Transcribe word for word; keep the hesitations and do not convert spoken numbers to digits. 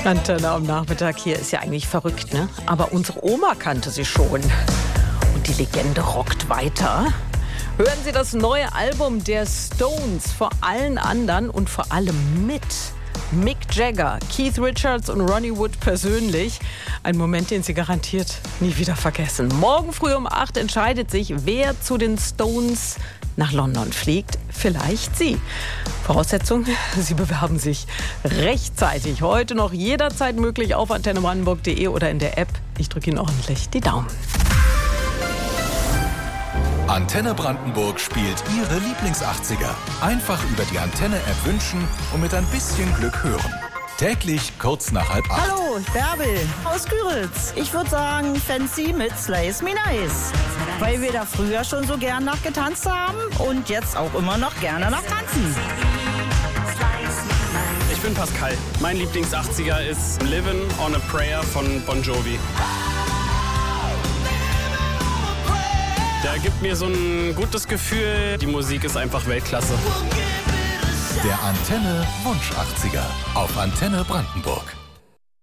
Antenne am Nachmittag hier ist ja eigentlich verrückt, ne? Aber unsere Oma kannte sie schon. Und die Legende rockt weiter. Hören Sie das neue Album der Stones vor allen anderen und vor allem mit Mick Jagger, Keith Richards und Ronnie Wood persönlich. Ein Moment, den Sie garantiert nie wieder vergessen. Morgen früh um acht entscheidet sich, wer zu den Stones nach London fliegt. Vielleicht Sie. Voraussetzung, Sie bewerben sich rechtzeitig. Heute noch jederzeit möglich auf antenne brandenburg punkt de oder in der App. Ich drücke Ihnen ordentlich die Daumen. Antenne Brandenburg spielt Ihre Lieblings-achtziger. Einfach über die Antenne-App wünschen und mit ein bisschen Glück hören. Täglich kurz nach halb acht. Hallo, Bärbel aus Küritz. Ich würde sagen Fancy mit Slice Me Nice. Weil wir da früher schon so gern nachgetanzt haben und jetzt auch immer noch gerne nachtanzen. Ich bin Pascal. Mein Lieblings-achtziger ist Livin' on a Prayer von Bon Jovi. Der gibt mir so ein gutes Gefühl. Die Musik ist einfach Weltklasse. Der Antenne Wunsch achtziger auf Antenne Brandenburg.